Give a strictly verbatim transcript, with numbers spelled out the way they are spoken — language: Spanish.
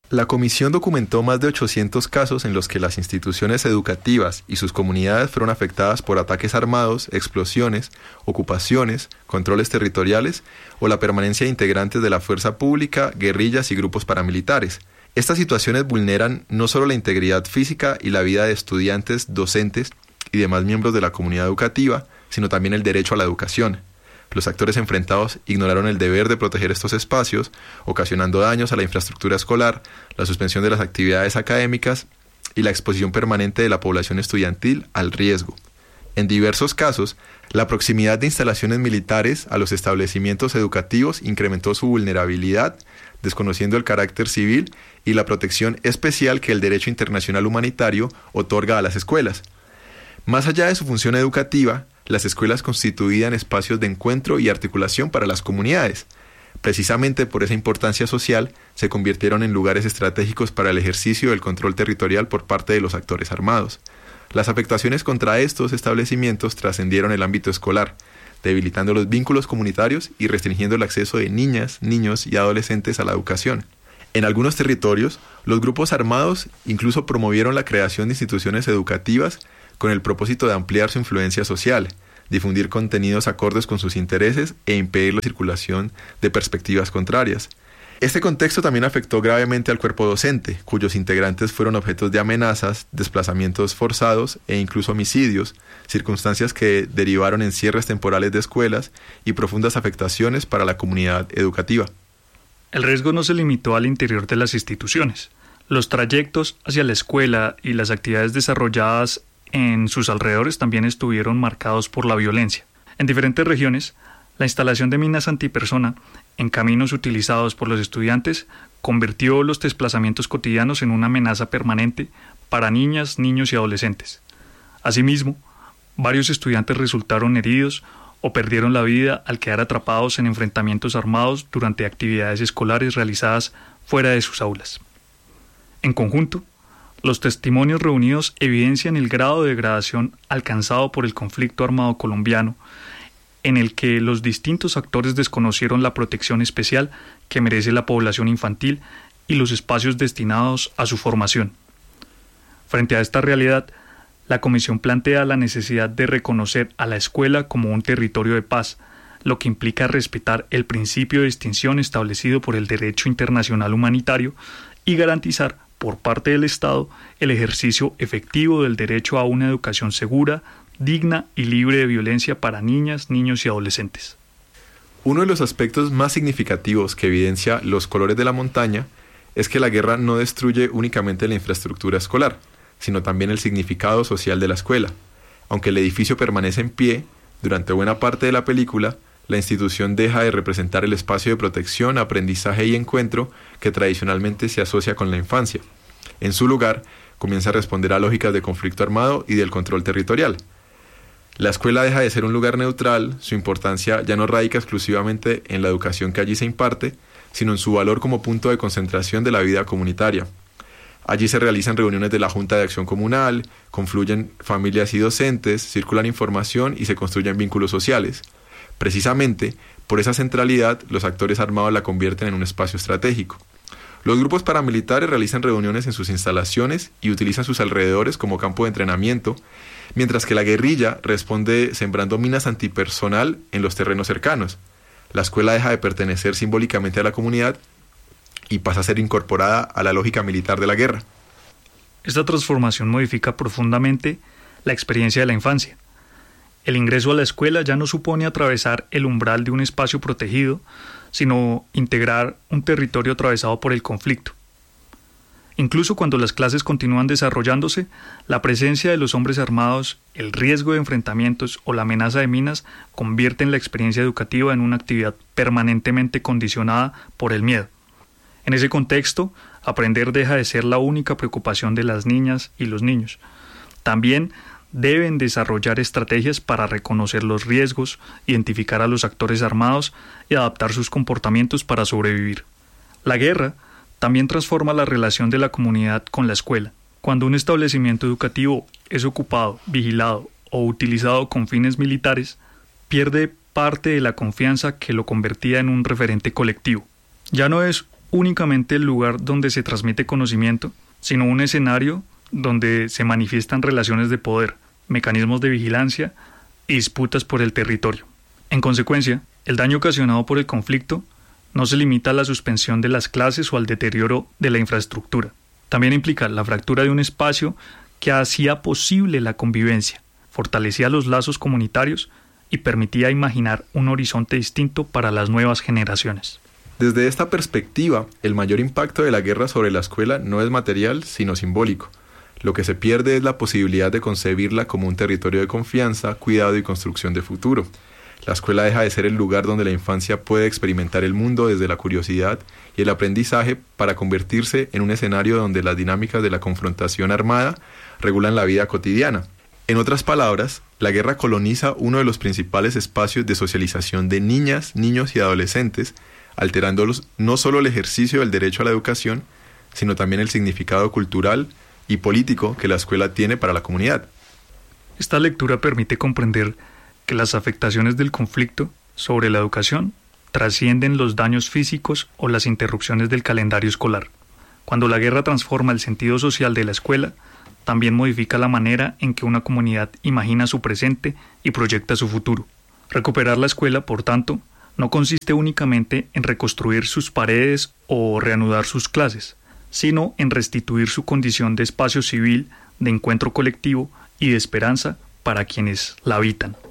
La comisión documentó más de ochocientos casos en los que las instituciones educativas y sus comunidades fueron afectadas por ataques armados, explosiones, ocupaciones, controles territoriales o la permanencia de integrantes de la fuerza pública, guerrillas y grupos paramilitares. Estas situaciones vulneran no solo la integridad física y la vida de estudiantes, docentes y demás miembros de la comunidad educativa, sino también el derecho a la educación. Los actores enfrentados ignoraron el deber de proteger estos espacios, ocasionando daños a la infraestructura escolar, la suspensión de las actividades académicas y la exposición permanente de la población estudiantil al riesgo. En diversos casos, la proximidad de instalaciones militares a los establecimientos educativos incrementó su vulnerabilidad, desconociendo el carácter civil y la protección especial que el derecho internacional humanitario otorga a las escuelas. Más allá de su función educativa, las escuelas constituían espacios de encuentro y articulación para las comunidades. Precisamente por esa importancia social, se convirtieron en lugares estratégicos para el ejercicio del control territorial por parte de los actores armados. Las afectaciones contra estos establecimientos trascendieron el ámbito escolar, debilitando los vínculos comunitarios y restringiendo el acceso de niñas, niños y adolescentes a la educación. En algunos territorios, los grupos armados incluso promovieron la creación de instituciones educativas con el propósito de ampliar su influencia social, difundir contenidos acordes con sus intereses e impedir la circulación de perspectivas contrarias. Este contexto también afectó gravemente al cuerpo docente, cuyos integrantes fueron objetos de amenazas, desplazamientos forzados e incluso homicidios, circunstancias que derivaron en cierres temporales de escuelas y profundas afectaciones para la comunidad educativa. El riesgo no se limitó al interior de las instituciones. Los trayectos hacia la escuela y las actividades desarrolladas en sus alrededores también estuvieron marcados por la violencia. En diferentes regiones, la instalación de minas antipersona en caminos utilizados por los estudiantes convirtió los desplazamientos cotidianos en una amenaza permanente para niñas, niños y adolescentes. Asimismo, varios estudiantes resultaron heridos o perdieron la vida al quedar atrapados en enfrentamientos armados durante actividades escolares realizadas fuera de sus aulas. En conjunto, los testimonios reunidos evidencian el grado de degradación alcanzado por el conflicto armado colombiano, en el que los distintos actores desconocieron la protección especial que merece la población infantil y los espacios destinados a su formación. Frente a esta realidad, la Comisión plantea la necesidad de reconocer a la escuela como un territorio de paz, lo que implica respetar el principio de distinción establecido por el derecho internacional humanitario y garantizar por parte del Estado el ejercicio efectivo del derecho a una educación segura, digna y libre de violencia para niñas, niños y adolescentes. Uno de los aspectos más significativos que evidencia Los colores de la montaña es que la guerra no destruye únicamente la infraestructura escolar, sino también el significado social de la escuela. Aunque el edificio permanece en pie, durante buena parte de la película, la institución deja de representar el espacio de protección, aprendizaje y encuentro que tradicionalmente se asocia con la infancia. En su lugar, comienza a responder a lógicas de conflicto armado y del control territorial. La escuela deja de ser un lugar neutral, su importancia ya no radica exclusivamente en la educación que allí se imparte, sino en su valor como punto de concentración de la vida comunitaria. Allí se realizan reuniones de la Junta de Acción Comunal, confluyen familias y docentes, circulan información y se construyen vínculos sociales. Precisamente, por esa centralidad, los actores armados la convierten en un espacio estratégico. Los grupos paramilitares realizan reuniones en sus instalaciones y utilizan sus alrededores como campo de entrenamiento, mientras que la guerrilla responde sembrando minas antipersonal en los terrenos cercanos. La escuela deja de pertenecer simbólicamente a la comunidad y pasa a ser incorporada a la lógica militar de la guerra. Esta transformación modifica profundamente la experiencia de la infancia. El ingreso a la escuela ya no supone atravesar el umbral de un espacio protegido, sino integrar un territorio atravesado por el conflicto. Incluso cuando las clases continúan desarrollándose, la presencia de los hombres armados, el riesgo de enfrentamientos o la amenaza de minas convierten la experiencia educativa en una actividad permanentemente condicionada por el miedo. En ese contexto, aprender deja de ser la única preocupación de las niñas y los niños. También deben desarrollar estrategias para reconocer los riesgos, identificar a los actores armados y adaptar sus comportamientos para sobrevivir. La guerra también transforma la relación de la comunidad con la escuela. Cuando un establecimiento educativo es ocupado, vigilado o utilizado con fines militares, pierde parte de la confianza que lo convertía en un referente colectivo. Ya no es únicamente el lugar donde se transmite conocimiento, sino un escenario donde se manifiestan relaciones de poder, mecanismos de vigilancia y disputas por el territorio. En consecuencia, el daño ocasionado por el conflicto no se limita a la suspensión de las clases o al deterioro de la infraestructura. También implica la fractura de un espacio que hacía posible la convivencia, fortalecía los lazos comunitarios y permitía imaginar un horizonte distinto para las nuevas generaciones. Desde esta perspectiva, el mayor impacto de la guerra sobre la escuela no es material, sino simbólico. Lo que se pierde es la posibilidad de concebirla como un territorio de confianza, cuidado y construcción de futuro. La escuela deja de ser el lugar donde la infancia puede experimentar el mundo desde la curiosidad y el aprendizaje para convertirse en un escenario donde las dinámicas de la confrontación armada regulan la vida cotidiana. En otras palabras, la guerra coloniza uno de los principales espacios de socialización de niñas, niños y adolescentes, alterando no solo el ejercicio del derecho a la educación, sino también el significado cultural y político que la escuela tiene para la comunidad. Esta lectura permite comprender que las afectaciones del conflicto sobre la educación trascienden los daños físicos o las interrupciones del calendario escolar. Cuando la guerra transforma el sentido social de la escuela, también modifica la manera en que una comunidad imagina su presente y proyecta su futuro. Recuperar la escuela, por tanto, no consiste únicamente en reconstruir sus paredes o reanudar sus clases, sino en restituir su condición de espacio civil, de encuentro colectivo y de esperanza para quienes la habitan.